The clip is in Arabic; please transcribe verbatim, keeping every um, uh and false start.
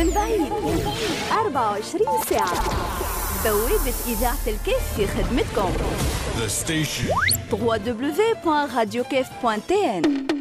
من بعيد أربعة وعشرين ساعة. بوابة إذاعة الكيف في خدمتكم. The station. دبليو دبليو دبليو دوت راديو كيف دوت تي إن